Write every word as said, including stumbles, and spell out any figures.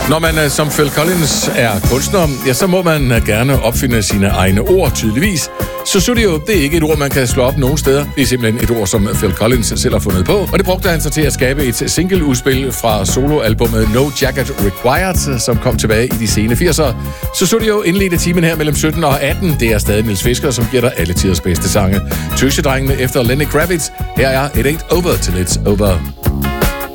Når man uh, som Phil Collins er kunstner, ja, så må man uh, gerne opfinde sine egne ord, tydeligvis. Sussudio, det er ikke et ord, man kan slå op nogen steder. Det er simpelthen et ord, som Phil Collins selv har fundet på. Og det brugte han så til at skabe et single-udspil fra soloalbummet No Jacket Required, som kom tilbage i de sene firsere. Sussudio indledte timen her mellem sytten og atten. Det er stadig Niels Fisker, som giver dig alle tiders bedste sange. Tøsedrengene efter Lenny Kravitz. Her er It Ain't Over Till It's Over.